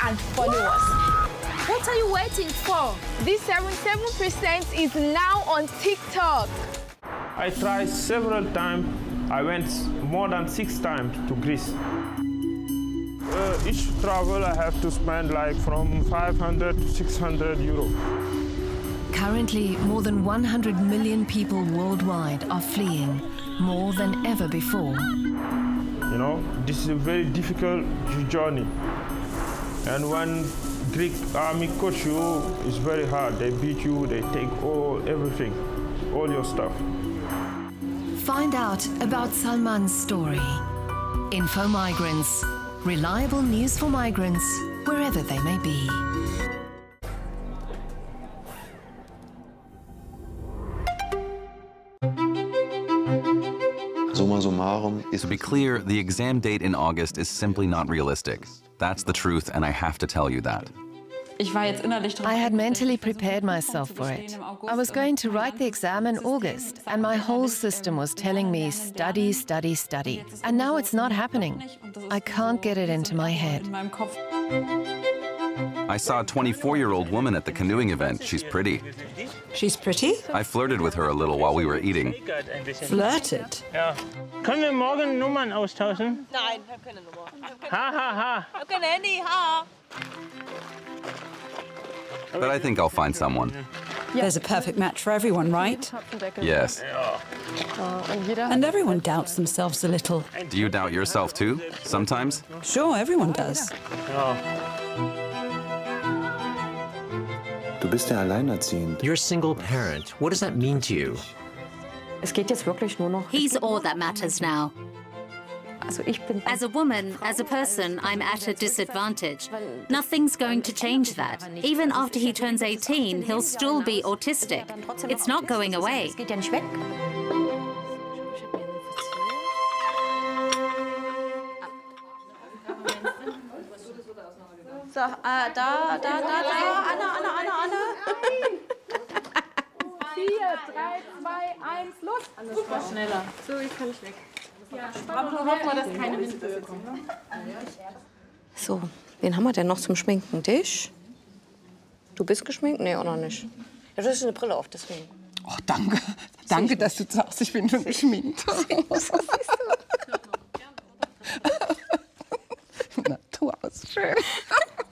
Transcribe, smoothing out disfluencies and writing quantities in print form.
and followers. What are you waiting for? This 77% is now on TikTok. I tried several times. I went more than 6 times to Greece. Each travel I have to spend like from 500 to 600 euro. Currently, more than 100 million people worldwide are fleeing, more than ever before. You know, this is a very difficult journey. And when Greek army coach you, it's very hard. They beat you, they take everything, all your stuff. Find out about Salman's story. Info Migrants. Reliable news for migrants, wherever they may be. To be clear, the exam date in August is simply not realistic. That's the truth, and I have to tell you that. I had mentally prepared myself for it. I was going to write the exam in August, and my whole system was telling me study, study, study. And now it's not happening. I can't get it into my head. I saw a 24-year-old woman at the canoeing event. She's pretty. She's pretty? I flirted with her a little while we were eating. Flirted? Ja. Können wir morgen Nummern austauschen? Nein, ich habe keine Nummer. Ha, ha, ha. Ich habe kein Handy, ha. But I think I'll find someone. There's a perfect match for everyone, right? Yes. And everyone doubts themselves a little. Do you doubt yourself too, sometimes? Sure, everyone does. Du bist ja alleinerziehend. You're a single parent. What does that mean to you? He's all that matters now. As a woman, as a person, I'm at a disadvantage. Nothing's going to change that. Even after he turns 18, he'll still be autistic. It's not going away. So, da, Anna. 4, 3, 2, 1, los! Das war schneller. So, jetzt kann ich weg. Aber hoffen wir, dass keine Windböe kommt. So, wen haben wir denn noch zum Schminken? Dich? Du bist geschminkt? Nee, oder nicht? Ja, du hast eine Brille auf, deswegen. Oh, danke. Danke, dass du sagst, ich bin schon geschminkt. Natur ist schön.